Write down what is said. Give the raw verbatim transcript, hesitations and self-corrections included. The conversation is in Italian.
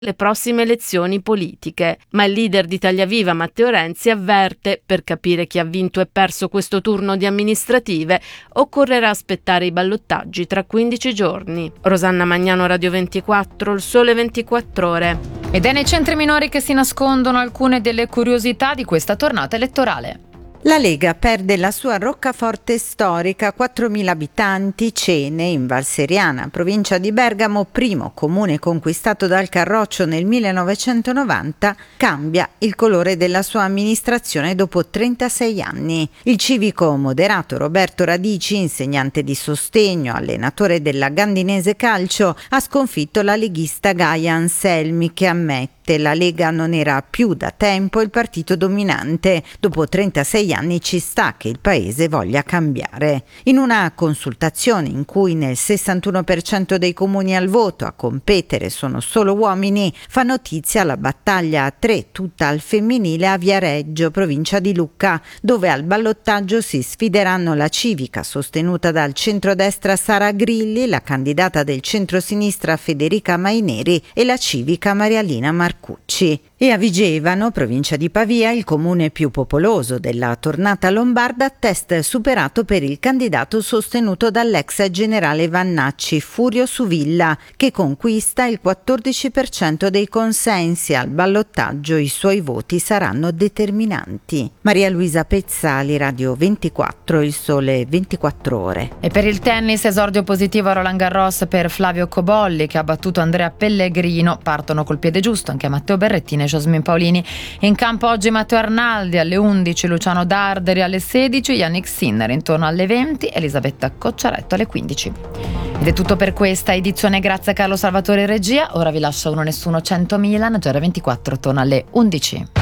le prossime elezioni politiche. Ma il leader di Italia Viva, Matteo Renzi, avverte: per capire chi ha vinto e perso questo turno di amministrative occorrerà aspettare i ballottaggi tra quindici giorni. Rosanna Magnano, Radio ventiquattro, Il Sole ventiquattro Ore. Ed è nei centri minori che si nascondono alcune delle curiosità di questa tornata elettorale. La Lega perde la sua roccaforte storica, quattromila abitanti, Cene, in Val Seriana, provincia di Bergamo, primo comune conquistato dal Carroccio nel millenovecentonovanta, cambia il colore della sua amministrazione dopo trentasei anni. Il civico moderato Roberto Radici, insegnante di sostegno, allenatore della Gandinese Calcio, ha sconfitto la leghista Gaia Anselmi, che ammette la Lega non era più da tempo il partito dominante. Dopo trentasei anni ci sta che il paese voglia cambiare. In una consultazione in cui nel sessantuno per cento dei comuni al voto a competere sono solo uomini, fa notizia la battaglia a tre, tutta al femminile, a Viareggio, provincia di Lucca, dove al ballottaggio si sfideranno la civica sostenuta dal centrodestra Sara Grilli, la candidata del centrosinistra Federica Maineri e la civica Marialina Marcucci. E a Vigevano, provincia di Pavia, il comune più popoloso della tornata lombarda, test superato per il candidato sostenuto dall'ex generale Vannacci, Furio Suvilla, che conquista il quattordici per cento dei consensi. Al ballottaggio i suoi voti saranno determinanti. Maria Luisa Pezzali, Radio ventiquattro, Il Sole ventiquattro Ore. E per il tennis, esordio positivo a Roland Garros per Flavio Cobolli, che ha battuto Andrea Pellegrino. Partono col piede giusto anche Matteo Berrettini e Jasmine Paolini. In campo oggi Matteo Arnaldi alle undici, Luciano Darderi alle sedici, Yannick Sinner intorno alle venti, Elisabetta Cocciaretto alle quindici. Ed è tutto per questa edizione, grazie a Carlo Salvatore in regia. Ora vi lascio Uno Nessuno cento Milan, G R ventiquattro torna alle undici.